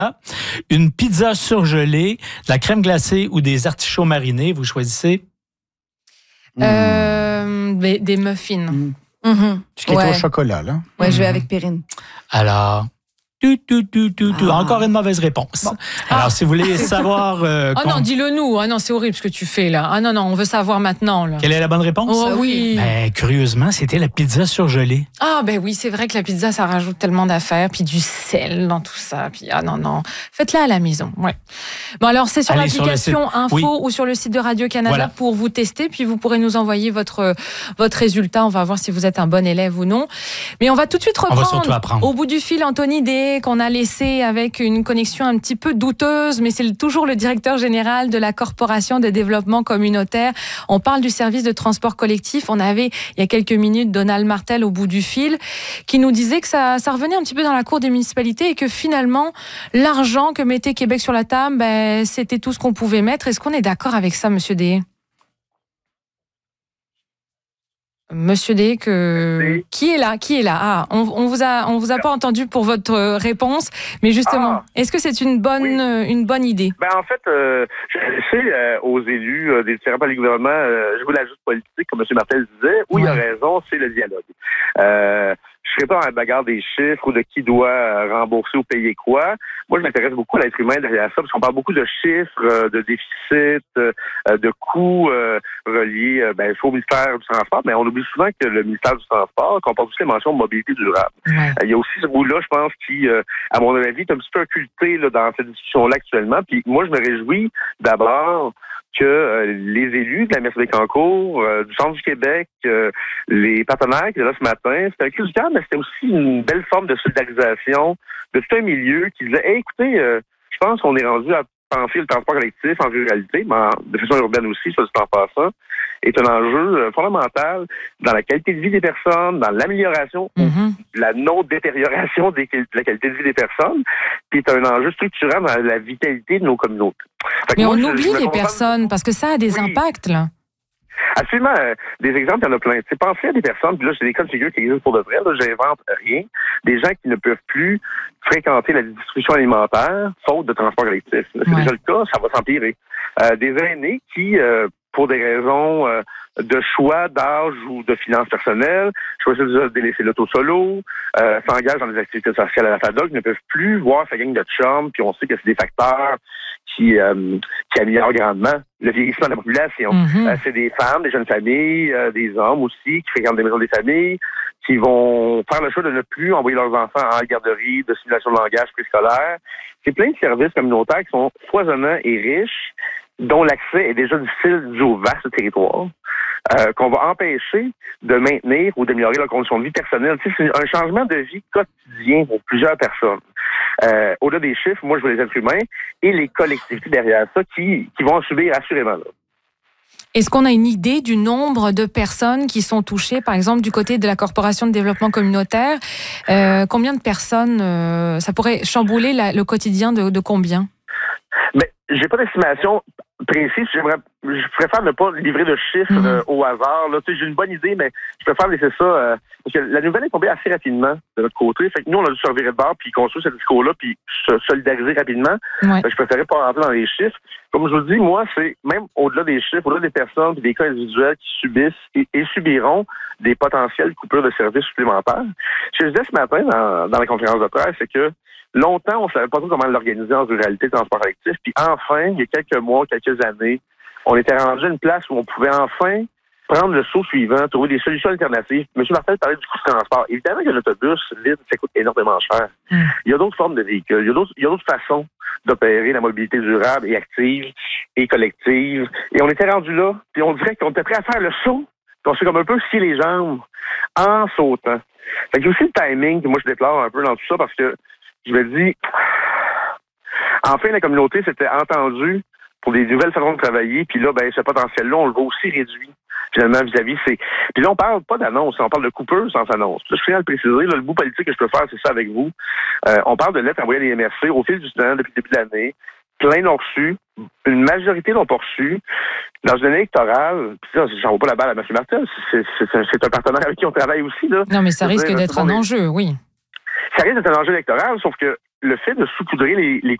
Une pizza surgelée, de la crème glacée ou des artichauts marinés, vous choisissez? Des muffins. Ce qui est au chocolat, là. Ouais, je vais avec Perrine. Alors... Encore une mauvaise réponse. Bon. Alors, si vous voulez savoir... non, dis-le nous. Ah non, c'est horrible ce que tu fais, là. Ah non, on veut savoir maintenant, là. Quelle est la bonne réponse? Oh, oui. Curieusement, c'était la pizza surgelée. Ah, oui, c'est vrai que la pizza, ça rajoute tellement d'affaires, puis du sel dans tout ça. Puis, non. Faites-la à la maison, ouais. Bon, alors, c'est sur l'application Info ou sur le site de Radio-Canada pour vous tester, puis vous pourrez nous envoyer votre résultat. On va voir si vous êtes un bon élève ou non. Mais on va tout de suite reprendre. Au bout du fil, Anthony D, qu'on a laissé avec une connexion un petit peu douteuse, mais c'est toujours le directeur général de la Corporation de développement communautaire. On parle du service de transport collectif. On avait, il y a quelques minutes, Donald Martel au bout du fil, qui nous disait que ça revenait un petit peu dans la cour des municipalités et que finalement, l'argent que mettait Québec sur la table, c'était tout ce qu'on pouvait mettre. Est-ce qu'on est d'accord avec ça, Monsieur D? Monsieur D, qui est là? Ah, on vous a pas entendu pour votre réponse, mais justement, est-ce que c'est une bonne idée? En fait, c'est aux élus des différents paliers du gouvernement, je veux l'ajout politique, comme M. Martel disait, où il a raison, c'est le dialogue. Je ne serai pas dans la bagarre des chiffres ou de qui doit rembourser ou payer quoi. Moi, je m'intéresse beaucoup à l'être humain derrière ça, parce qu'on parle beaucoup de chiffres, de déficit, de coûts reliés au ministère du Transport, mais on oublie souvent que le ministère du Transport comporte aussi les mentions de mobilité durable. Ouais. Il y a aussi ce bout-là, je pense, qui, à mon avis, est un petit peu occulté là, dans cette discussion-là actuellement. Puis moi, je me réjouis d'abord que les élus de la Mercier-Bécancour, du Centre du Québec, les partenaires qui étaient là ce matin, c'était un cri du cœur, mais c'était aussi une belle forme de solidarisation de tout un milieu qui disait hey, écoutez, je pense qu'on est rendu à penser le transport collectif en ruralité, mais de façon urbaine aussi, ça c'est en passant, est un enjeu fondamental dans la qualité de vie des personnes, dans l'amélioration, la non-détérioration de la qualité de vie des personnes, qui est un enjeu structurant dans la vitalité de nos communautés. Mais on oublie les personnes, parce que ça a des impacts, là. Absolument. Des exemples, il y en a plein. Pensez à des personnes, puis là, c'est des cas de figure qui existent pour de vrai, là, j'invente rien. Des gens qui ne peuvent plus fréquenter la distribution alimentaire, faute de transport collectif. C'est déjà le cas, ça va s'empirer. Des aînés qui, pour des raisons de choix, d'âge ou de finances personnelles, choisissent de délaisser l'auto solo, s'engagent dans des activités sociales à la FADOC, ne peuvent plus voir sa gang de chums, puis on sait que c'est des facteurs qui améliorent grandement le vieillissement de la population. C'est des femmes, des jeunes familles, des hommes aussi, qui fréquentent des maisons des familles, qui vont faire le choix de ne plus envoyer leurs enfants en garderie, de simulation de langage préscolaire. C'est plein de services communautaires qui sont foisonnants et riches, dont l'accès est déjà difficile dû au vaste territoire, qu'on va empêcher de maintenir ou d'améliorer leurs conditions de vie personnelles. Tu sais, c'est un changement de vie quotidien pour plusieurs personnes. Au-delà des chiffres, moi, je veux les êtres humains et les collectivités derrière ça qui vont en subir assurément. Là. Est-ce qu'on a une idée du nombre de personnes qui sont touchées, par exemple, du côté de la Corporation de développement communautaire? Combien de personnes, ça pourrait chambouler le quotidien de combien? Mais j'ai pas d'estimation précise. Je préfère ne pas livrer de chiffres au hasard. Là. Tu sais, j'ai une bonne idée, mais je préfère laisser ça... parce que la nouvelle est tombée assez rapidement de notre côté. Fait que nous, on a dû se revirer de bord, puis construire ce discours-là, puis se solidariser rapidement. Ouais. Je préférais pas rentrer dans les chiffres. Comme je vous dis, moi, c'est même au-delà des chiffres, au-delà des personnes puis des cas individuels qui subissent et subiront des potentielles coupures de services supplémentaires. Ce que je disais ce matin dans la conférence de presse, c'est que longtemps, on ne savait pas trop comment l'organiser en ruralité, le transport collectif. Puis enfin, il y a quelques mois, quelques années, on était rendu à une place où on pouvait enfin prendre le saut suivant, trouver des solutions alternatives. M. Martel parlait du coût de transport. Évidemment que l'autobus vide, ça coûte énormément cher. Il y a d'autres formes de véhicules. Il y a d'autres façons d'opérer la mobilité durable et active et collective. Et on était rendu là, puis on dirait qu'on était prêt à faire le saut, qu'on s'est comme un peu scié les jambes en sautant. Fait qu'il y a aussi le timing que moi je déplore un peu dans tout ça parce que je me dis, enfin, la communauté s'était entendue pour des nouvelles façons de travailler, puis là, ce potentiel-là, on le voit aussi réduit, finalement, vis-à-vis. Puis là, on parle pas d'annonce, on parle de coupure sans annonce. Là, je tiens à le préciser, là, le bout politique que je peux faire, c'est ça avec vous. On parle de lettres envoyées à des MRC au fil du temps, depuis le début de l'année. Plein l'ont reçu, une majorité l'ont pas reçu. Dans une année électorale, puis ça, j'en vois pas la balle à M. Martel, c'est un partenaire avec qui on travaille aussi, là. Non, mais ça risque d'être un enjeu, oui. Ça risque d'être un enjeu électoral, sauf que le fait de saupoudrer les